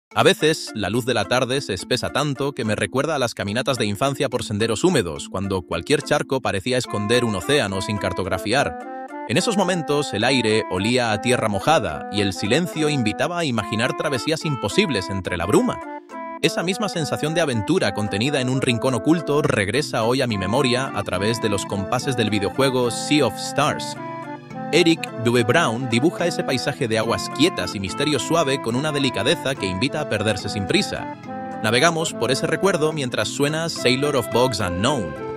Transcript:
A veces, la luz de la tarde se espesa tanto que me recuerda a las caminatas de infancia por senderos húmedos, cuando cualquier charco parecía esconder un océano sin cartografiar. En esos momentos, el aire olía a tierra mojada y el silencio invitaba a imaginar travesías imposibles entre la bruma. Esa misma sensación de aventura contenida en un rincón oculto regresa hoy a mi memoria a través de los compases del videojuego Sea of Stars. Eric W. Brown dibuja ese paisaje de aguas quietas y misterio suave con una delicadeza que invita a perderse sin prisa. Navegamos por ese recuerdo mientras suena Sailor of Bogs Unknown,